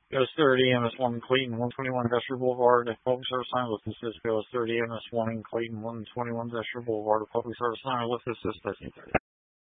Goes 30 MS1 in Clayton, 121 Industrial Boulevard, Public Service Sign, lift assist. Goes 30 MS1 in Clayton, 121 Industrial Boulevard, Public Service Sign, lift assist, testing 30.